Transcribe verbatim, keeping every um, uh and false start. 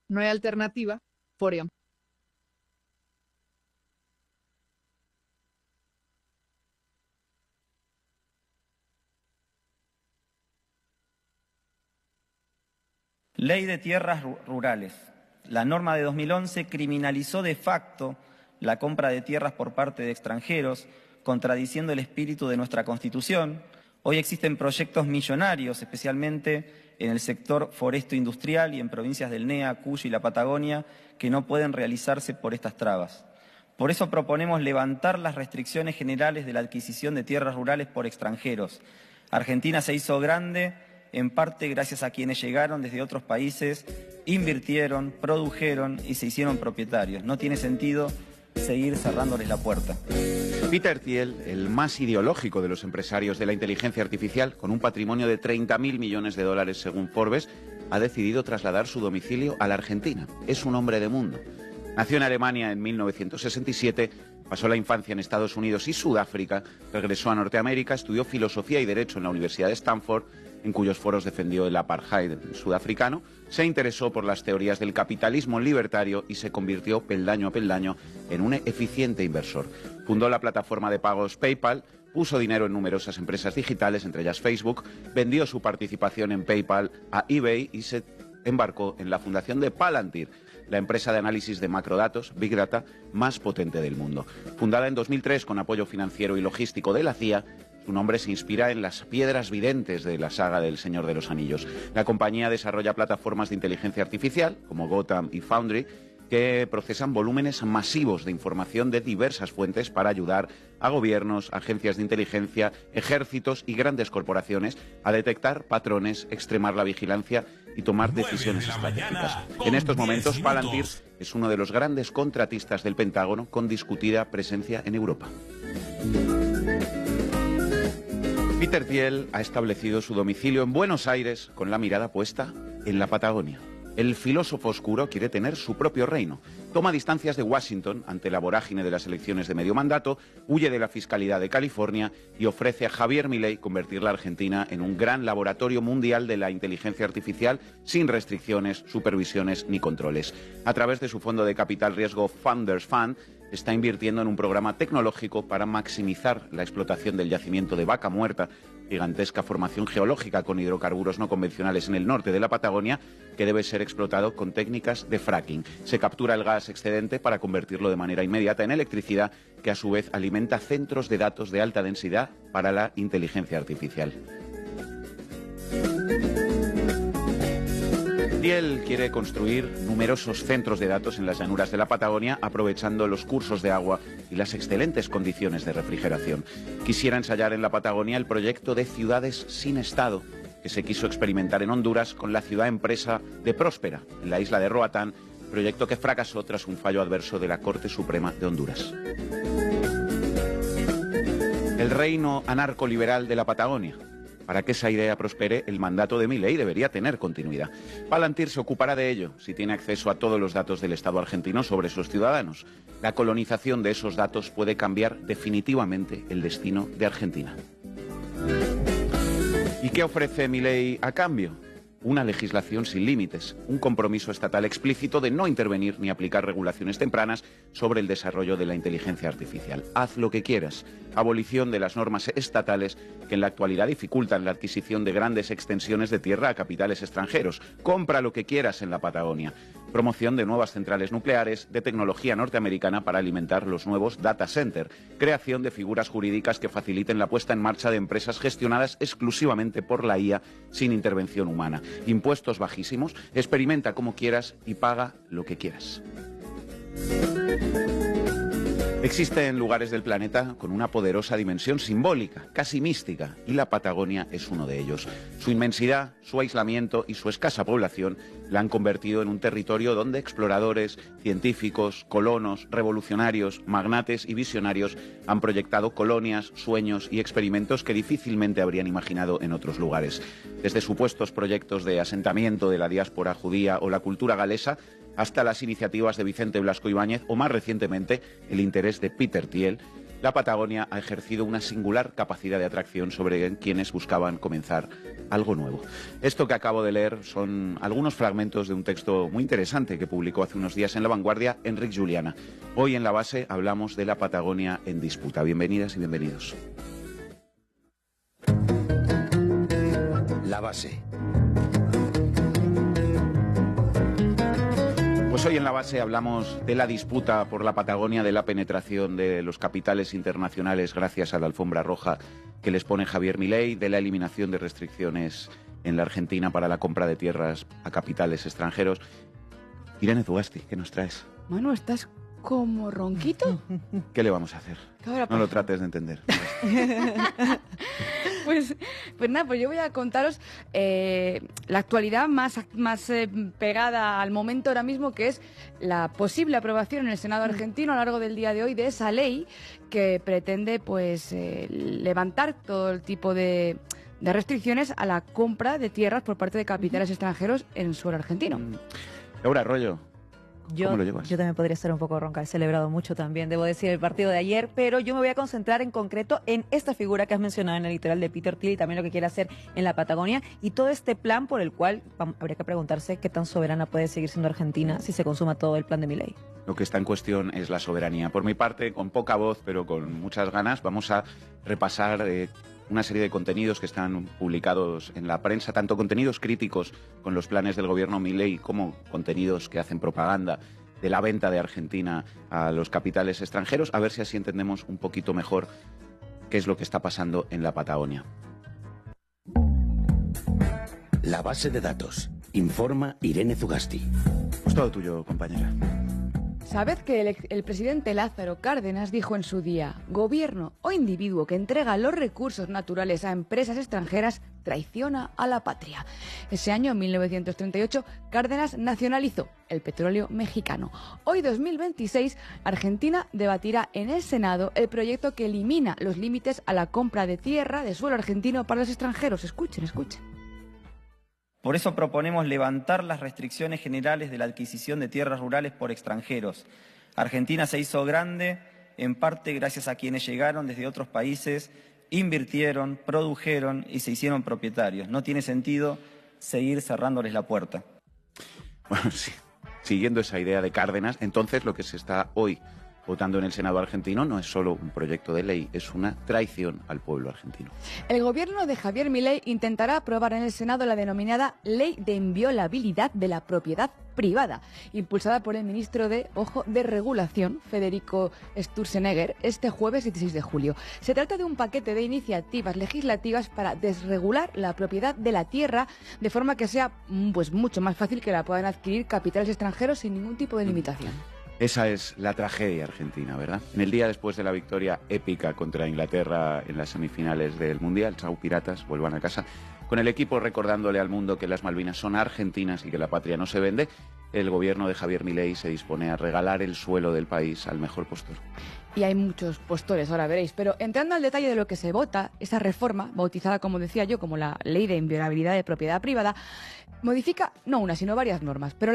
No hay alternativa, Foreon. Ley de Tierras Rurales. La norma de dos mil once criminalizó de facto la compra de tierras por parte de extranjeros, contradiciendo el espíritu de nuestra Constitución. Hoy existen proyectos millonarios, especialmente en el sector foresto industrial y en provincias del N E A, Cuyo y la Patagonia, que no pueden realizarse por estas trabas. Por eso proponemos levantar las restricciones generales de la adquisición de tierras rurales por extranjeros. Argentina se hizo grande en parte gracias a quienes llegaron desde otros países, invirtieron, produjeron y se hicieron propietarios. No tiene sentido seguir cerrándoles la puerta. Peter Thiel, el más ideológico de los empresarios de la inteligencia artificial, con un patrimonio de treinta mil millones de dólares según Forbes, ha decidido trasladar su domicilio a la Argentina. Es un hombre de mundo. Nació en Alemania en mil novecientos sesenta y siete, pasó la infancia en Estados Unidos y Sudáfrica, regresó a Norteamérica, estudió filosofía y derecho en la Universidad de Stanford, en cuyos foros defendió el apartheid sudafricano, se interesó por las teorías del capitalismo libertario y se convirtió peldaño a peldaño en un eficiente inversor. Fundó la plataforma de pagos PayPal, puso dinero en numerosas empresas digitales, entre ellas Facebook, vendió su participación en PayPal a eBay y se embarcó en la fundación de Palantir, la empresa de análisis de macrodatos, Big Data, más potente del mundo. Fundada en dos mil tres con apoyo financiero y logístico de la C I A, su nombre se inspira en las piedras videntes de la saga del Señor de los Anillos. La compañía desarrolla plataformas de inteligencia artificial, como Gotham y Foundry, que procesan volúmenes masivos de información de diversas fuentes para ayudar a gobiernos, agencias de inteligencia, ejércitos y grandes corporaciones a detectar patrones, extremar la vigilancia y tomar decisiones estratégicas. En estos momentos, Palantir es uno de los grandes contratistas del Pentágono con discutida presencia en Europa. Peter Thiel ha establecido su domicilio en Buenos Aires con la mirada puesta en la Patagonia. El filósofo oscuro quiere tener su propio reino. Toma distancias de Washington ante la vorágine de las elecciones de medio mandato, huye de la Fiscalía de California y ofrece a Javier Milei convertir la Argentina en un gran laboratorio mundial de la inteligencia artificial sin restricciones, supervisiones ni controles. A través de su fondo de capital riesgo Founders Fund, está invirtiendo en un programa tecnológico para maximizar la explotación del yacimiento de Vaca Muerta, gigantesca formación geológica con hidrocarburos no convencionales en el norte de la Patagonia, que debe ser explotado con técnicas de fracking. Se captura el gas excedente para convertirlo de manera inmediata en electricidad, que a su vez alimenta centros de datos de alta densidad para la inteligencia artificial. Thiel quiere construir numerosos centros de datos en las llanuras de la Patagonia, aprovechando los cursos de agua y las excelentes condiciones de refrigeración. Quisiera ensayar en la Patagonia el proyecto de ciudades sin Estado, que se quiso experimentar en Honduras con la ciudad empresa de Próspera, en la isla de Roatán, proyecto que fracasó tras un fallo adverso de la Corte Suprema de Honduras. El reino anarcoliberal de la Patagonia. Para que esa idea prospere, el mandato de Milei debería tener continuidad. Palantir se ocupará de ello si tiene acceso a todos los datos del Estado argentino sobre sus ciudadanos. La colonización de esos datos puede cambiar definitivamente el destino de Argentina. ¿Y qué ofrece Milei a cambio? Una legislación sin límites, un compromiso estatal explícito de no intervenir ni aplicar regulaciones tempranas sobre el desarrollo de la inteligencia artificial. Haz lo que quieras. Abolición de las normas estatales que en la actualidad dificultan la adquisición de grandes extensiones de tierra a capitales extranjeros. Compra lo que quieras en la Patagonia. Promoción de nuevas centrales nucleares, de tecnología norteamericana para alimentar los nuevos data center. Creación de figuras jurídicas que faciliten la puesta en marcha de empresas gestionadas exclusivamente por la I A sin intervención humana. Impuestos bajísimos, experimenta como quieras y paga lo que quieras. Existen lugares del planeta con una poderosa dimensión simbólica, casi mística, y la Patagonia es uno de ellos. Su inmensidad, su aislamiento y su escasa población la han convertido en un territorio donde exploradores, científicos, colonos, revolucionarios, magnates y visionarios han proyectado colonias, sueños y experimentos que difícilmente habrían imaginado en otros lugares. Desde supuestos proyectos de asentamiento de la diáspora judía o la cultura galesa, hasta las iniciativas de Vicente Blasco Ibáñez o, más recientemente, el interés de Peter Thiel, la Patagonia ha ejercido una singular capacidad de atracción sobre quienes buscaban comenzar algo nuevo. Esto que acabo de leer son algunos fragmentos de un texto muy interesante que publicó hace unos días en La Vanguardia Enric Juliana. Hoy en La Base hablamos de la Patagonia en disputa. Bienvenidas y bienvenidos. La Base. Pues hoy en La Base hablamos de la disputa por la Patagonia, de la penetración de los capitales internacionales gracias a la alfombra roja que les pone Javier Milei, de la eliminación de restricciones en la Argentina para la compra de tierras a capitales extranjeros. Irene Zugasti, ¿qué nos traes? Manu, ¿estás como ronquito? ¿Qué le vamos a hacer? No lo trates de entender. Pues, pues nada, pues yo voy a contaros eh, la actualidad más, más eh, pegada al momento ahora mismo, que es la posible aprobación en el Senado argentino a lo largo del día de hoy de esa ley que pretende pues eh, levantar todo el tipo de, de restricciones a la compra de tierras por parte de capitales extranjeros en suelo argentino. Laura Arroyo. Yo, ¿Cómo lo llevas? yo también podría estar un poco ronca, he celebrado mucho también, debo decir, el partido de ayer, pero yo me voy a concentrar en concreto en esta figura que has mencionado en el litoral de Peter Thiel y también lo que quiere hacer en la Patagonia y todo este plan por el cual vamos, habría que preguntarse qué tan soberana puede seguir siendo Argentina si se consuma todo el plan de Milei. Lo que está en cuestión es la soberanía. Por mi parte, con poca voz, pero con muchas ganas, vamos a repasar eh, una serie de contenidos que están publicados en la prensa, tanto contenidos críticos con los planes del gobierno Milei como contenidos que hacen propaganda de la venta de Argentina a los capitales extranjeros, a ver si así entendemos un poquito mejor qué es lo que está pasando en la Patagonia. La Base de datos. Informa Irene Zugasti. Pues todo tuyo, compañera. Sabed que el, el presidente Lázaro Cárdenas dijo en su día: gobierno o individuo que entrega los recursos naturales a empresas extranjeras traiciona a la patria. Ese año, mil novecientos treinta y ocho, Cárdenas nacionalizó el petróleo mexicano. Hoy, dos mil veintiséis, Argentina debatirá en el Senado el proyecto que elimina los límites a la compra de tierra de suelo argentino para los extranjeros. Escuchen, escuchen. Por eso proponemos levantar las restricciones generales de la adquisición de tierras rurales por extranjeros. Argentina se hizo grande en parte gracias a quienes llegaron desde otros países, invirtieron, produjeron y se hicieron propietarios. No tiene sentido seguir cerrándoles la puerta. Bueno, sí. Siguiendo esa idea de Cárdenas, entonces lo que se está hoy votando en el Senado argentino no es solo un proyecto de ley, es una traición al pueblo argentino. El gobierno de Javier Milei intentará aprobar en el Senado la denominada Ley de Inviolabilidad de la Propiedad Privada, impulsada por el ministro de, ojo, de Regulación, Federico Sturzenegger, este jueves dieciséis de julio. Se trata de un paquete de iniciativas legislativas para desregular la propiedad de la tierra de forma que sea pues mucho más fácil que la puedan adquirir capitales extranjeros sin ningún tipo de limitación. Esa es la tragedia argentina, ¿verdad? En el día después de la victoria épica contra Inglaterra en las semifinales del Mundial, chau piratas, vuelvan a casa, con el equipo recordándole al mundo que las Malvinas son argentinas y que la patria no se vende, el gobierno de Javier Milei se dispone a regalar el suelo del país al mejor postor. Y hay muchos postores, ahora veréis, pero entrando al detalle de lo que se vota, esa reforma, bautizada, como decía yo, como la Ley de Inviolabilidad de Propiedad Privada, modifica no una, sino varias normas, pero